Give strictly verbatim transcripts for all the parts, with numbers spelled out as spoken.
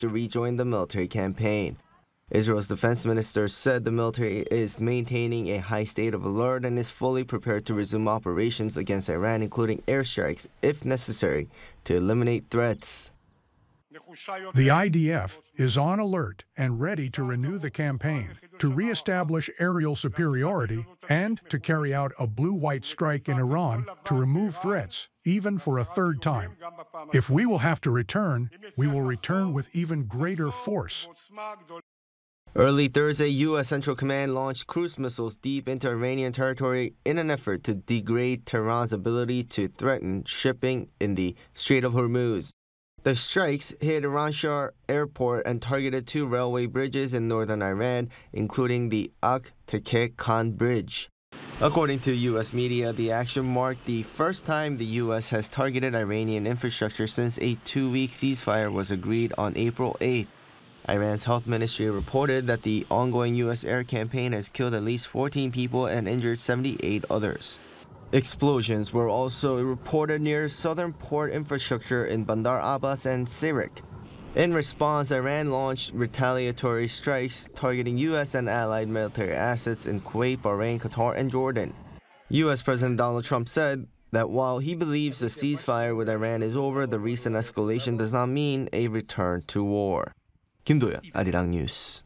to rejoin the military campaign. Israel's defense minister said the military is maintaining a high state of alert and is fully prepared to resume operations against Iran, including airstrikes, if necessary, to eliminate threats. The I D F is on alert and ready to renew the campaign, to reestablish aerial superiority, and to carry out a blue-white strike in Iran to remove threats, even for a third time. If we will have to return, we will return with even greater force. Early Thursday, U S Central Command launched cruise missiles deep into Iranian territory in an effort to degrade Tehran's ability to threaten shipping in the Strait of Hormuz. The strikes hit Iran Shah Airport and targeted two railway bridges in northern Iran, including the Ak-Takeh Khan Bridge. According to U S media, the action marked the first time the U S has targeted Iranian infrastructure since a two-week ceasefire was agreed on April eighth. Iran's health ministry reported that the ongoing U S air campaign has killed at least fourteen people and injured seventy-eight others. Explosions were also reported near southern port infrastructure in Bandar Abbas and Sirik. In response, Iran launched retaliatory strikes targeting U S and allied military assets in Kuwait, Bahrain, Qatar, and Jordan. U S President Donald Trump said that while he believes the ceasefire with Iran is over, the recent escalation does not mean a return to war. 김도연, 아리랑 뉴스.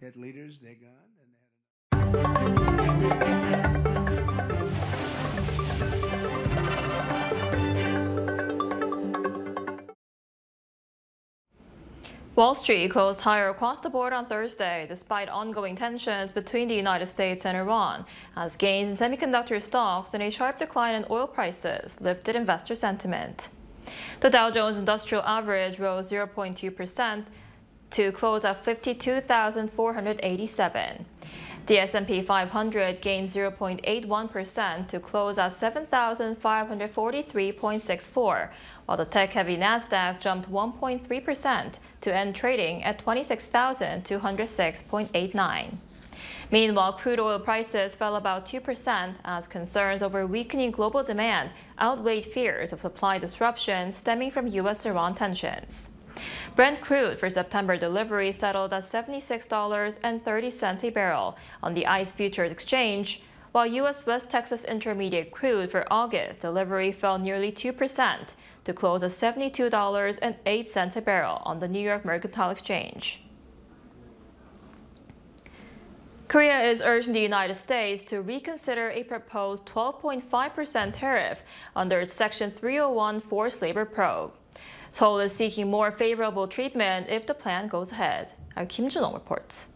Wall Street closed higher across the board on Thursday, despite ongoing tensions between the United States and Iran, as gains in semiconductor stocks and a sharp decline in oil prices lifted investor sentiment. The Dow Jones Industrial Average rose zero point two percent to close at fifty-two thousand four hundred eighty-seven. The S and P five hundred gained zero point eight one percent to close at seven thousand five hundred forty-three point six four, while the tech-heavy Nasdaq jumped one point three percent to end trading at twenty-six thousand two hundred six point eight nine. Meanwhile, crude oil prices fell about two percent as concerns over weakening global demand outweighed fears of supply disruption stemming from U S Iran tensions. Brent crude for September delivery settled at seventy-six dollars and thirty cents a barrel on the ICE Futures Exchange, while U S West Texas Intermediate crude for August delivery fell nearly two percent to close at seventy-two dollars and eight cents a barrel on the New York Mercantile Exchange. Korea is urging the United States to reconsider a proposed twelve point five percent tariff under its Section three oh one forced labor probe. Seoul is seeking more favorable treatment if the plan goes ahead. Our Kim Junong reports.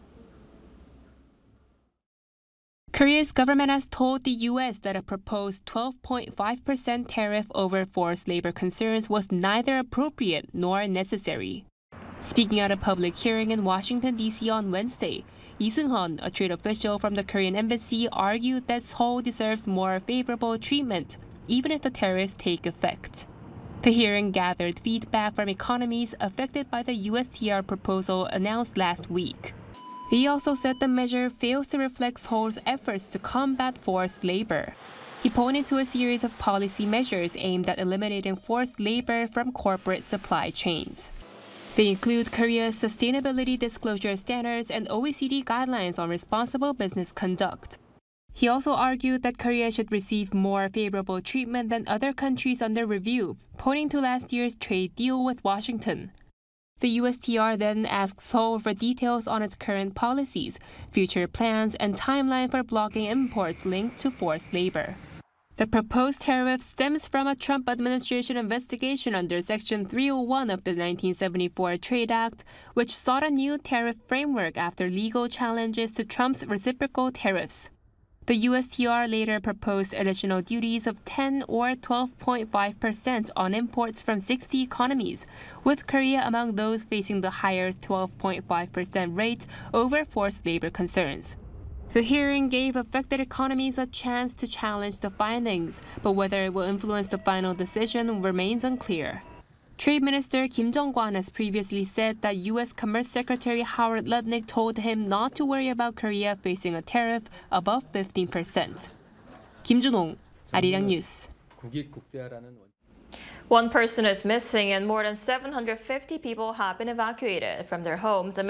Korea's government has told the U S that a proposed twelve point five percent tariff over forced labor concerns was neither appropriate nor necessary. Speaking at a public hearing in Washington, D C on Wednesday, Lee Seung-hun, a trade official from the Korean embassy, argued that Seoul deserves more favorable treatment, even if the tariffs take effect. The hearing gathered feedback from economies affected by the U S T R proposal announced last week. He also said the measure fails to reflect Seoul's efforts to combat forced labor. He pointed to a series of policy measures aimed at eliminating forced labor from corporate supply chains. They include Korea's sustainability disclosure standards and O E C D guidelines on responsible business conduct. He also argued that Korea should receive more favorable treatment than other countries under review, pointing to last year's trade deal with Washington. The U S T R then asked Seoul for details on its current policies, future plans, and timeline for blocking imports linked to forced labor. The proposed tariff stems from a Trump administration investigation under Section three oh one of the nineteen seventy-four Trade Act, which sought a new tariff framework after legal challenges to Trump's reciprocal tariffs. The U S T R later proposed additional duties of ten or twelve point five percent on imports from sixty economies, with Korea among those facing the higher twelve point five percent rate over forced labor concerns. The hearing gave affected economies a chance to challenge the findings, but whether it will influence the final decision remains unclear. Trade Minister Kim Jong-kwan has previously said that U S Commerce Secretary Howard Lutnick told him not to worry about Korea facing a tariff above fifteen percent. Kim Junong, 아리랑 뉴스. One person is missing and more than seven hundred fifty people have been evacuated from their homes